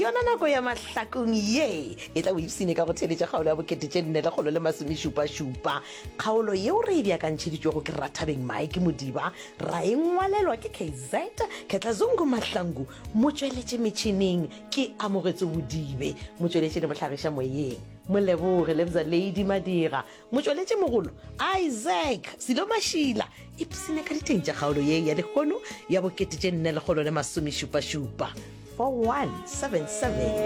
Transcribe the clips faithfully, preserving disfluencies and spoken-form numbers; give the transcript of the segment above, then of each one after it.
yona nako ya mahlakong ye e tla o ipsine ka go theletša kgaolo ya bokete tše nne le kgolo le masomešupašupa kgaolo yeo re e beakantšheditšwego ke Rathabeng Mike Modiba ra e ngwalelwa ke Kz Ketlazungu Mahlangu motsweletše metšhineng ke Amogetse Bodibe motsweletše le mohlagiša moyeng Moleboge Lebza Lady Madira motsweletše mogolo Isaac Silo Mashila ipsine ka diteng tša kgaolo ye ya lekgono ya bokete tše nne le kgolo le masomešupašupa four one seven seven.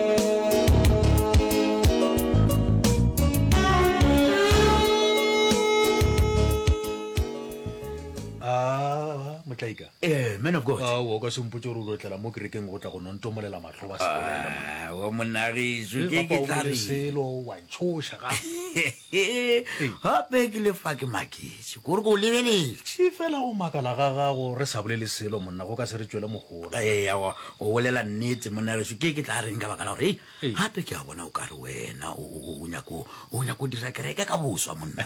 Ah, Motlaika. Eh, man of God. Ah, o ka se mpotse gore o tlela mo kerekeng go tla go nontomolela matlho ba sekolela. Ah, wa monariso Ke ke ke ke tla tla re. selo wa ntshoša ga. Hape ke le fa ke maketse. Gore go lebeletse. Se fela go makala ga gago re sa bolele selo monna go ka se re tswele mogolo. Eh ya wa o bolela nnete monariso ke ke tla reng ka baka la gore Hey. hape ke a bona o ka re wena o o nyako o nyako dira kereke ka boswa monna.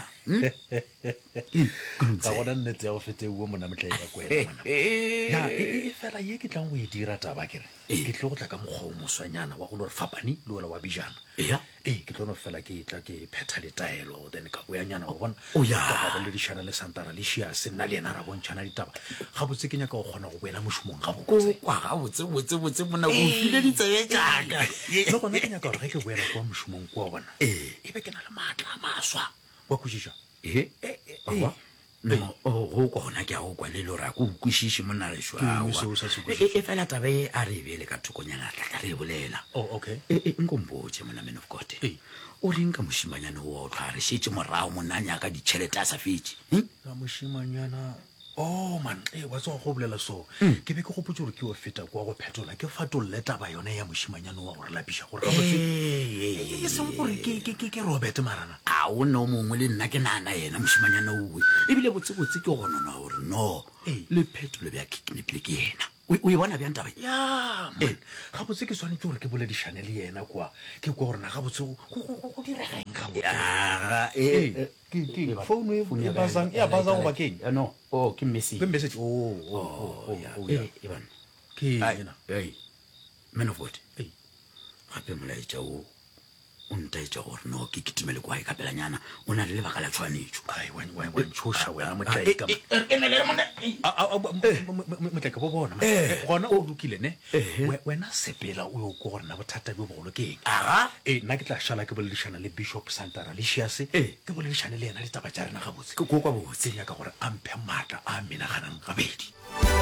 Ga gona nnete ya go fete uwe monna Motlaika kwena monna. Ya e e fela ye ke tlang go e dira taba kere. Eh. Ke tlo go tla ka mogwa o moswanyana wa go le re fapane le ola wa bijana. Ya. Eh ke tlo no fela ke tla ke phetha le taelo then ka boyanyana go bona O ya. ka ba le dishana le Santara le shia se nna le ena ra bontshana ditaba ga botse ke nyaka go kgona go boela moshomong ga Ko botse kwa ga botse botse botse monna go file ditsebe jaaka. le gona ke nyaka gore ge ke boela kwa moshomong kwa bona Eh. e be ke na le maatla a maswa wa kwešiša Eh eh. no o go kona ke a go kwa le lo ra go kwishishe monariso Ke a eng seo sa se kwešiša? e fela tabe a re bele ka thokonyana tla ka re bolela oh okay e e nkompotse mona man of God Eh. o reng ka moshimanyana o tla re shetse morao monanya ka ditšhelete a sa fetse hm ka mošimanyana oh man eh wa tswa go bolela so ke be ke gopotse gore ke o feta kwa go phetola ke fatolle taba yone ya mošimanyana wa gore lapiša gore ga botse e seng gore ke ke ke ke Robert Marana a o no mongwe le nna ke nana yena moshimanyana o ebile botsebotse ke go nona gore no Eh. le phetolo bja kidnap le ke yena o o e bona bjang taba e? ya man ga botse ke swanetse gore ke boledišane le yena kwa ke kwa gore na ga botse go go- go- go direga eng ga botse Ah, Eh, eh, ke- ke- phone e- phone e ya ka- buzzang- e a buzza goba keng? Eh, no oh ke message ke message oh oh oh oh, oh ya Eh, e bana ke Ai, ena ei man of God eh gape molaetša o o ntaetša gore no ke kitimele kwae ka pelanyana o na le lebaka la tshwanetšo ai wa wa wa ntshoša wena Motlaika Motlaika bo bona man. Eh. Eh, gona o lokile ne Eh. We- wena sepela o yo ko gore na bothata bo bogolo ke eng aga eh nna ke tla šala ke boledišana le Bishop Santara le Shiase Eh. ke boledišane le yena le taba tša rena ga botse ko kwa botse ke nyaka gore a mphe maatla a menaganang gabedi